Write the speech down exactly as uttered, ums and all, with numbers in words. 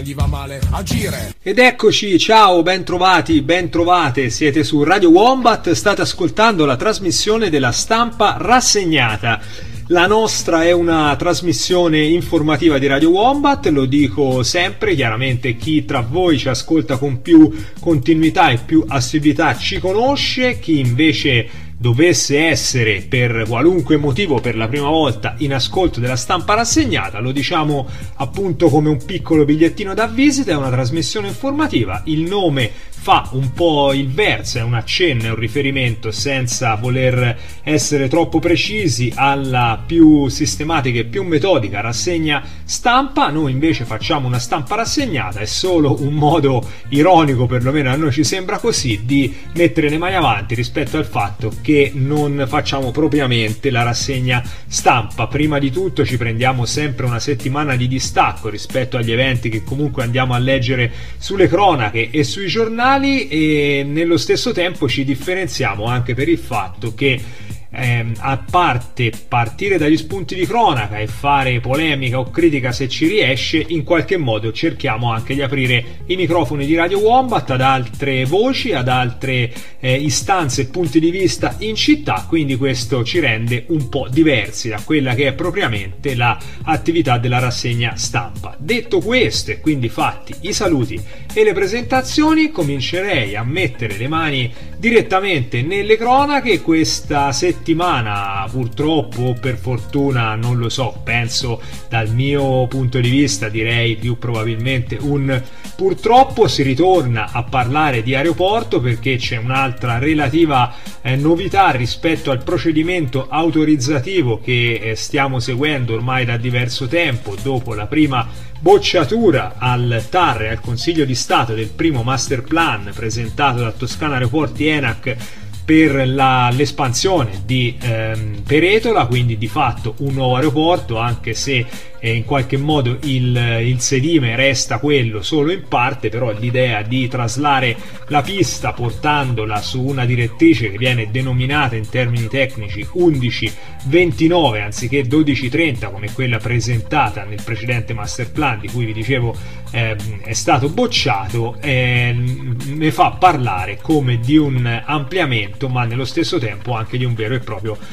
gli va male agire. Ed eccoci, ciao, ben trovati, ben trovate, siete su Radio Wombat, state ascoltando la trasmissione della Stampa Rassegnata. La nostra è una trasmissione informativa di Radio Wombat, lo dico sempre, chiaramente chi tra voi ci ascolta con più continuità e più assiduità ci conosce, chi invece dovesse essere per qualunque motivo per la prima volta in ascolto della Stampa Rassegnata, lo diciamo appunto come un piccolo bigliettino da visita, è una trasmissione informativa, il nome fa un po' il verso, è un accenno, è un riferimento senza voler essere troppo precisi alla più sistematica e più metodica rassegna stampa. Noi invece facciamo una stampa rassegnata, è solo un modo ironico, perlomeno a noi ci sembra così, di mettere le mani avanti rispetto al fatto che non facciamo propriamente la rassegna stampa. Prima di tutto ci prendiamo sempre una settimana di distacco rispetto agli eventi che comunque andiamo a leggere sulle cronache e sui giornali, e nello stesso tempo ci differenziamo anche per il fatto che ehm, a parte partire dagli spunti di cronaca e fare polemica o critica se ci riesce, in qualche modo cerchiamo anche di aprire i microfoni di Radio Wombat ad altre voci, ad altre eh, istanze e punti di vista in città, quindi questo ci rende un po' diversi da quella che è propriamente l'attività della rassegna stampa. Detto questo e quindi fatti i saluti e le presentazioni, comincerei a mettere le mani direttamente nelle cronache. Questa settimana, purtroppo o per fortuna, non lo so, penso dal mio punto di vista, direi più probabilmente un purtroppo, si ritorna a parlare di aeroporto perché c'è un'altra relativa eh, novità rispetto al procedimento autorizzativo che eh, stiamo seguendo ormai da diverso tempo dopo la prima bocciatura al T A R e al Consiglio di Stato del primo master plan presentato da Toscana Aeroporti ENAC per la, l'espansione di ehm, Peretola, quindi di fatto un nuovo aeroporto, anche se eh, in qualche modo il, il sedime resta quello solo in parte, però l'idea di traslare la pista portandola su una direttrice che viene denominata in termini tecnici undici ventinove anziché dodici trenta come quella presentata nel precedente master plan di cui vi dicevo eh, è stato bocciato, eh, ne fa parlare come di un ampliamento ma nello stesso tempo anche di un vero e proprio